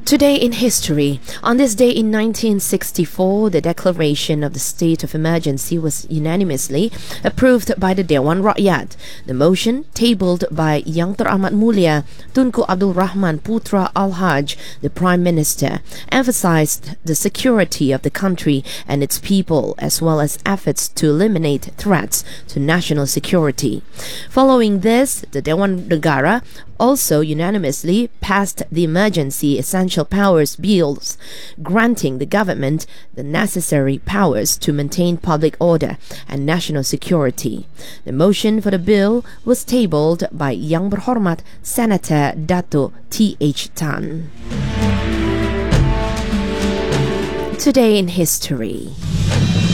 Today in history. On this day in 1964, the declaration of the state of emergency was unanimously approved by the Dewan Rakyat. The motion, tabled by Yang Teramat Mulia Tunku Abdul Rahman Putra Al-Haj, the Prime Minister, emphasized the security of the country and its people, as well as efforts to eliminate threats to national security. Following this, the Dewan Negara also unanimously passed the Emergency Essential Powers Bills, granting the government the necessary powers to maintain public order and national security. The motion for the bill was tabled by Yang Berhormat Senator Dato T.H. Tan. Today in history.